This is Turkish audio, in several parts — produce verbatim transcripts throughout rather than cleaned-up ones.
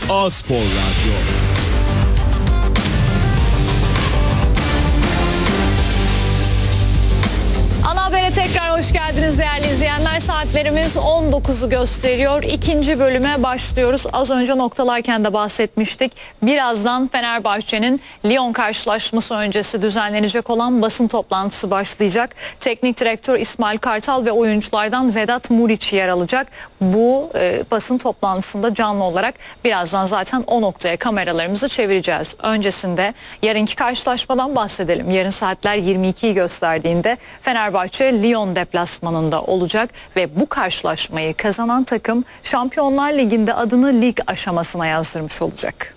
A-Spor Radyo. Ana Haber'e tekrar hoş geldiniz değerli izleyenler. Saatlerimiz on dokuzu gösteriyor. İkinci bölüme başlıyoruz. Az önce noktalarken de bahsetmiştik. Birazdan Fenerbahçe'nin Lyon karşılaşması öncesi düzenlenecek olan basın toplantısı başlayacak. Teknik direktör İsmail Kartal ve oyunculardan Vedat Muriç yer alacak. Bu e, basın toplantısında canlı olarak birazdan zaten o noktaya kameralarımızı çevireceğiz. Öncesinde yarınki karşılaşmadan bahsedelim. Yarın saatler yirmi ikiyi gösterdiğinde Fenerbahçe Lyon deplasmanında olacak ve bu karşılaşmayı kazanan takım Şampiyonlar Ligi'nde adını lig aşamasına yazdırmış olacak.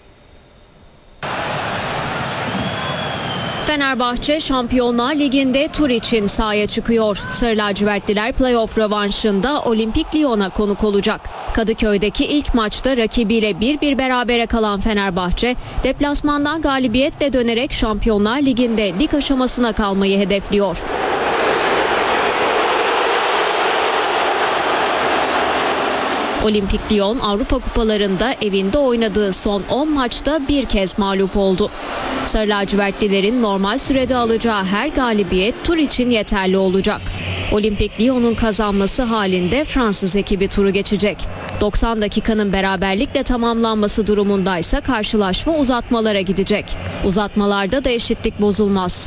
Fenerbahçe Şampiyonlar Ligi'nde tur için sahaya çıkıyor. Sarı lacivertliler playoff rövanşında Olimpik Lyon'a konuk olacak. Kadıköy'deki ilk maçta rakibiyle bir bir berabere kalan Fenerbahçe, deplasmandan galibiyetle dönerek Şampiyonlar Ligi'nde lig aşamasına kalmayı hedefliyor. Olimpik Lyon Avrupa Kupalarında evinde oynadığı son on maçta bir kez mağlup oldu. Sarı lacivertlilerin normal sürede alacağı her galibiyet tur için yeterli olacak. Olimpik Lyon'un kazanması halinde Fransız ekibi turu geçecek. doksan dakikanın beraberlikle tamamlanması durumundaysa karşılaşma uzatmalara gidecek. Uzatmalarda da eşitlik bozulmazsa